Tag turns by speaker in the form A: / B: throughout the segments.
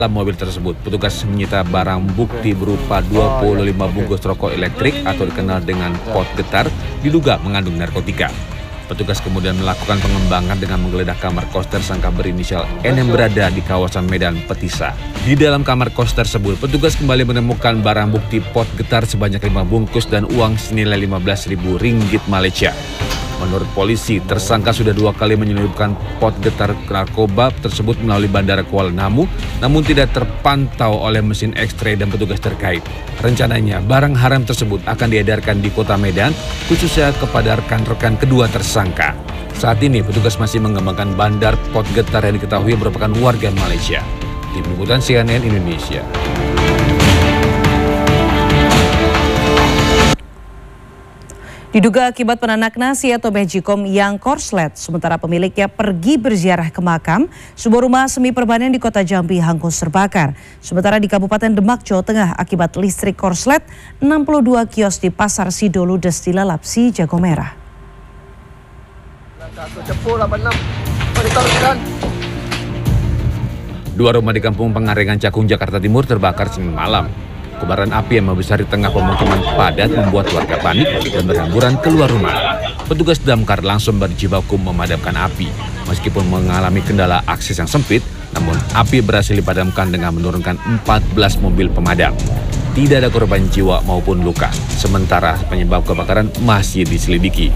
A: Dalam mobil tersebut, petugas menyita barang bukti berupa 25 bungkus rokok elektrik atau dikenal dengan pot getar, diduga mengandung narkotika. Petugas kemudian melakukan pengembangan dengan menggeledah kamar kos tersangka berinisial N yang berada di kawasan Medan Petisa. Di dalam kamar kos tersebut, petugas kembali menemukan barang bukti pot getar sebanyak 5 bungkus dan uang senilai 15.000 ringgit Malaysia. Menurut polisi, tersangka sudah 2 kali menyelundupkan pot getar narkoba tersebut melalui Bandara Kuala Namu, namun tidak terpantau oleh mesin X-ray dan petugas terkait. Rencananya, barang haram tersebut akan diedarkan di kota Medan, khususnya kepada rekan-rekan kedua tersangka. Saat ini, petugas masih mengembangkan bandar pot getar yang diketahui merupakan warga Malaysia. Tim Liputan CNN Indonesia.
B: Diduga akibat penanak nasi atau magicom yang korslet, sementara pemiliknya pergi berziarah ke makam, sebuah rumah semi permanen di kota Jambi hangus terbakar. Sementara di Kabupaten Demak, Jawa Tengah, akibat listrik korslet, 62 kios di Pasar Sido ludes dilalap si jago merah.
A: Dua rumah di Kampung Pengarengan, Cakung, Jakarta Timur terbakar Senin malam. Kobaran api yang membesar di tengah pemukiman padat membuat warga panik dan berhamburan keluar rumah. Petugas damkar langsung berjibaku memadamkan api. Meskipun mengalami kendala akses yang sempit, namun api berhasil dipadamkan dengan menurunkan 14 mobil pemadam. Tidak ada korban jiwa maupun luka, sementara penyebab kebakaran masih diselidiki.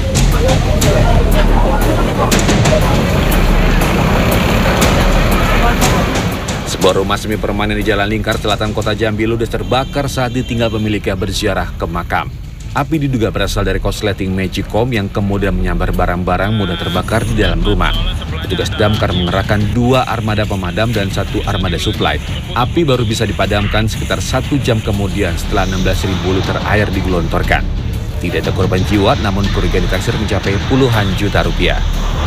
A: Sebuah rumah semi permanen di Jalan Lingkar Selatan Kota Jambi ludes terbakar saat ditinggal pemiliknya berziarah ke makam. Api diduga berasal dari korsleting magicom yang kemudian menyambar barang-barang mudah terbakar di dalam rumah. Petugas damkar mengerahkan 2 armada pemadam dan 1 armada suplai. Api baru bisa dipadamkan sekitar 1 jam kemudian setelah 16.000 liter air digelontorkan. Tidak ada korban jiwa, namun kerugian ditaksir mencapai puluhan juta rupiah.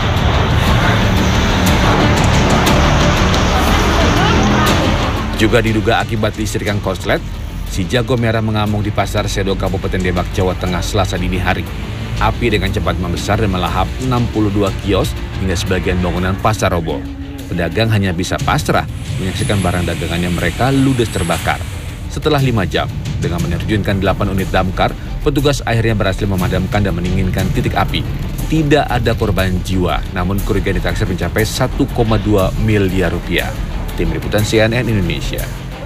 A: Juga diduga akibat listrikan korslet, si jago merah mengamuk di Pasar Sedo Kabupaten Demak, Jawa Tengah Selasa dini hari. Api dengan cepat membesar dan melahap 62 kios hingga sebagian bangunan pasar roboh. Pedagang hanya bisa pasrah menyaksikan barang dagangannya mereka ludes terbakar. Setelah 5 jam, dengan menerjunkan 8 unit damkar, petugas akhirnya berhasil memadamkan dan meningginkan titik api. Tidak ada korban jiwa, namun kerugian ditaksir mencapai 1,2 miliar rupiah. Tim Liputan CNN Indonesia.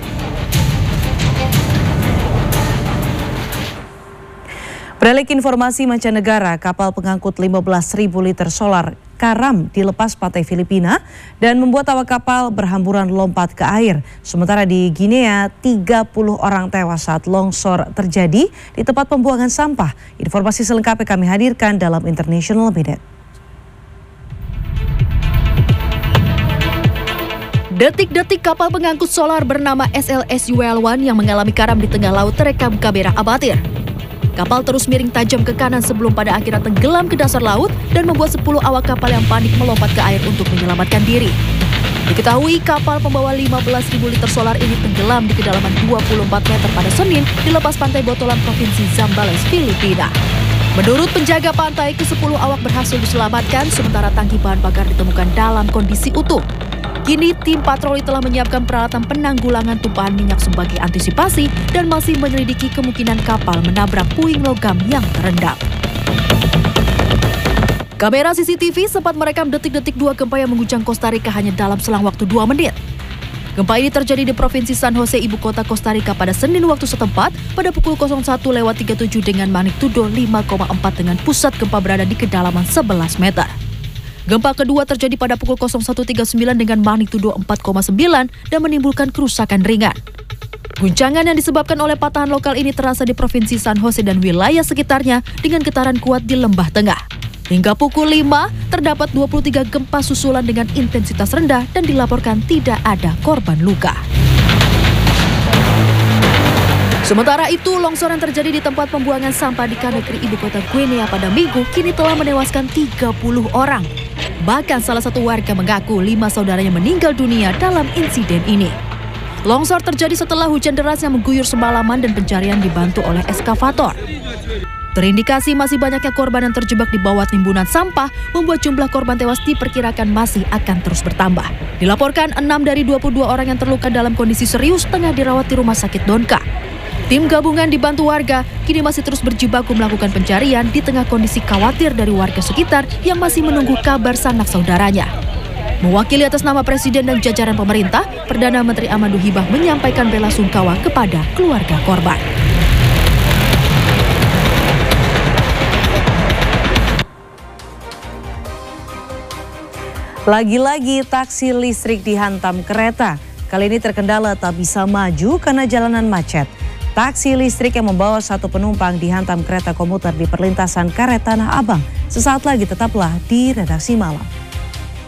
B: Beralih ke informasi mancanegara, kapal pengangkut 15.000 liter solar karam dilepas pantai Filipina dan membuat awak kapal berhamburan lompat ke air. Sementara di Guinea, 30 orang tewas saat longsor terjadi di tempat pembuangan sampah. Informasi selengkapnya kami hadirkan dalam International Minute.
C: Detik-detik kapal pengangkut solar bernama SLS UL1 yang mengalami karam di tengah laut terekam kamera amatir. Kapal terus miring tajam ke kanan sebelum pada akhirnya tenggelam ke dasar laut dan membuat 10 awak kapal yang panik melompat ke air untuk menyelamatkan diri. Diketahui kapal pembawa 15.000 liter solar ini tenggelam di kedalaman 24 meter pada Senin di lepas pantai Botolan, Provinsi Zambales, Filipina. Menurut penjaga pantai, ke-10 awak berhasil diselamatkan sementara tangki bahan bakar ditemukan dalam kondisi utuh. Kini tim patroli telah menyiapkan peralatan penanggulangan tumpahan minyak sebagai antisipasi dan masih menyelidiki kemungkinan kapal menabrak puing logam yang terendam. Kamera CCTV sempat merekam detik-detik 2 gempa yang mengguncang Costa Rica hanya dalam selang waktu 2 menit. Gempa ini terjadi di Provinsi San Jose, ibu kota Costa Rica pada Senin waktu setempat pada pukul 01.37 dengan magnitudo 5,4 dengan pusat gempa berada di kedalaman 11 meter. Gempa kedua terjadi pada pukul 01.39 dengan magnitudo 4,9 dan menimbulkan kerusakan ringan. Guncangan yang disebabkan oleh patahan lokal ini terasa di Provinsi San Jose dan wilayah sekitarnya dengan getaran kuat di lembah tengah. Hingga pukul 5, terdapat 23 gempa susulan dengan intensitas rendah dan dilaporkan tidak ada korban luka. Sementara itu, longsor yang terjadi di tempat pembuangan sampah di Conakry, ibu kota Guinea pada Minggu, kini telah menewaskan 30 orang. Bahkan salah satu warga mengaku 5 saudaranya meninggal dunia dalam insiden ini. Longsor terjadi setelah hujan deras yang mengguyur semalaman dan pencarian dibantu oleh eskavator. Terindikasi masih banyaknya korban yang terjebak di bawah timbunan sampah membuat jumlah korban tewas diperkirakan masih akan terus bertambah. Dilaporkan 6 dari 22 orang yang terluka dalam kondisi serius tengah dirawat di Rumah Sakit Donka. Tim gabungan dibantu warga kini masih terus berjibaku melakukan pencarian di tengah kondisi khawatir dari warga sekitar yang masih menunggu kabar sanak saudaranya. Mewakili atas nama Presiden dan jajaran pemerintah, Perdana Menteri Amadou Hibah menyampaikan bela sungkawa kepada keluarga korban.
B: Lagi-lagi taksi listrik dihantam kereta. Kali ini terkendala tak bisa maju karena jalanan macet. Taksi listrik yang membawa 1 penumpang dihantam kereta komuter di perlintasan Karet Tanah Abang. Sesaat lagi tetaplah di Redaksi Malam.